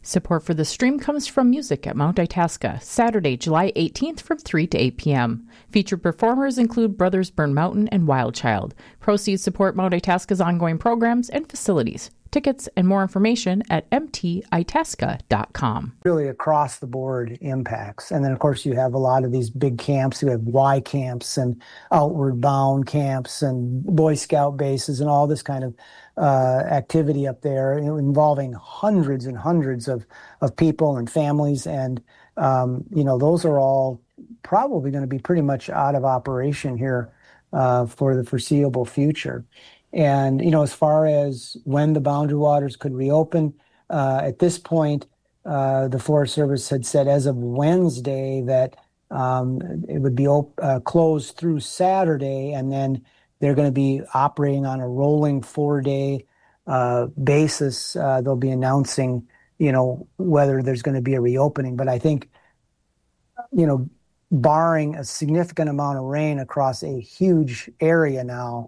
Support for the stream comes from music at Mount Itasca, Saturday, July 18th from 3 to 8 p.m. Featured performers include Brothers Burn Mountain and Wild Child. Proceeds support Mount Itasca's ongoing programs and facilities. Tickets and more information at mtitasca.com. Really across the board impacts. And then, of course, you have a lot of these big camps. You have Y camps and Outward Bound camps and Boy Scout bases and all this kind of activity up there, involving hundreds and hundreds of people and families. And, those are all probably going to be pretty much out of operation here for the foreseeable future. And, as far as when the boundary waters could reopen, at this point, the Forest Service had said as of Wednesday that it would be closed through Saturday, and then they're going to be operating on a rolling 4-day basis. They'll be announcing, whether there's going to be a reopening. But I think, barring a significant amount of rain across a huge area now,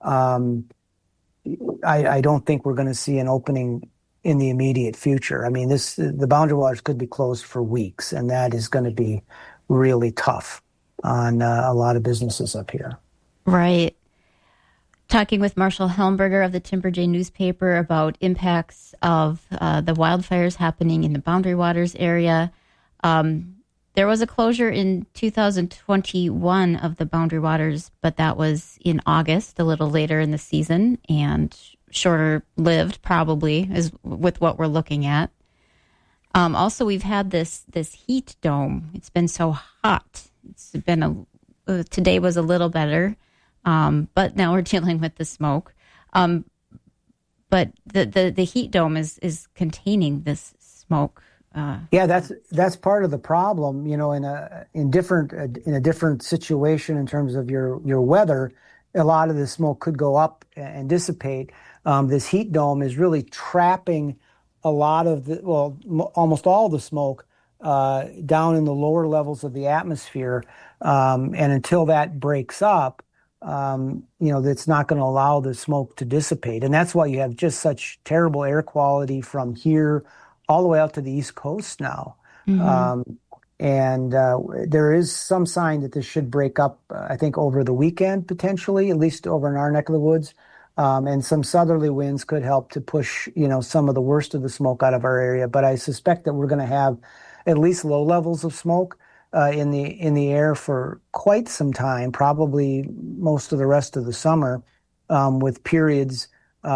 I don't think we're going to see an opening in the immediate future. I mean, the boundary waters could be closed for weeks, and that is going to be really tough on a lot of businesses up here. Right. Talking with Marshall Helmberger of the Timber Jay newspaper about impacts of the wildfires happening in the Boundary Waters area. There was a closure in 2021 of the Boundary Waters, but that was in August, a little later in the season, and shorter lived probably is with what we're looking at. Also, we've had this heat dome. It's been so hot. It's been today was a little better, but now we're dealing with the smoke. But the heat dome is containing this smoke. Yeah, that's part of the problem. In a different situation in terms of your weather, a lot of the smoke could go up and dissipate. This heat dome is really trapping a lot of almost all the smoke down in the lower levels of the atmosphere, and until that breaks up, that's not going to allow the smoke to dissipate, and that's why you have just such terrible air quality from here all the way out to the East Coast now. Mm-hmm. And there is some sign that this should break up, I think, over the weekend, potentially, at least over in our neck of the woods. And some southerly winds could help to push, some of the worst of the smoke out of our area. But I suspect that we're going to have at least low levels of smoke in the air for quite some time, probably most of the rest of the summer, with periods,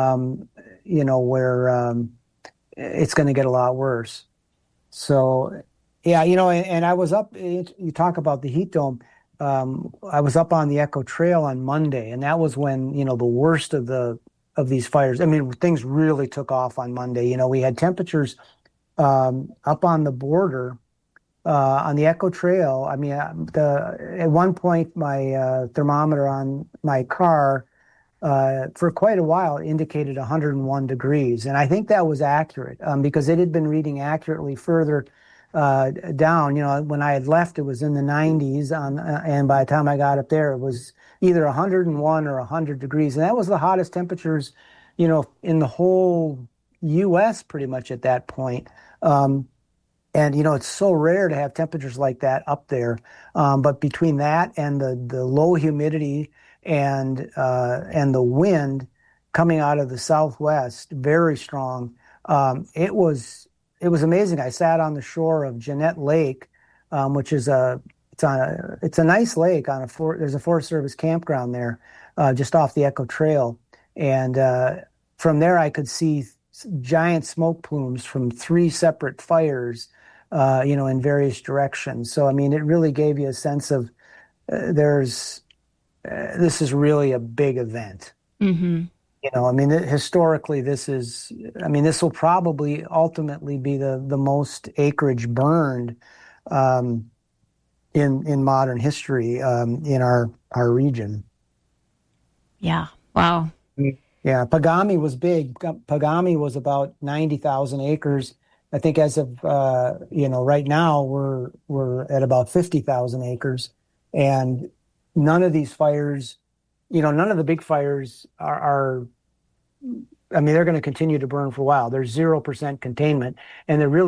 where it's going to get a lot worse. So, yeah, and I was up, you talk about the heat dome. I was up on the Echo Trail on Monday, and that was when, the worst of these fires. I mean, things really took off on Monday. We had temperatures up on the border on the Echo Trail. I mean, at one point, my thermometer on my car for quite a while indicated 101 degrees. And I think that was accurate because it had been reading accurately further down. When I had left, it was in the 90s, and by the time I got up there, it was either 101 or 100 degrees. And that was the hottest temperatures, in the whole U.S. pretty much at that point. And, it's so rare to have temperatures like that up there. But between that and the low humidity and the wind coming out of the southwest, very strong, it was amazing. I sat on the shore of Jeannette Lake, which is it's a nice lake there's a Forest Service campground there, just off the Echo Trail, and from there I could see giant smoke plumes from 3 separate fires, in various directions. So I mean, it really gave you a sense of this is really a big event. Mm-hmm. Historically, this will probably ultimately be the most acreage burned in modern history in our region. Yeah. Wow. Yeah. Pagami was big. Pagami was about 90,000 acres. I think as of right now we're at about 50,000 acres, and none of these fires, none of the big fires are they're going to continue to burn for a while. There's 0% containment, and they're really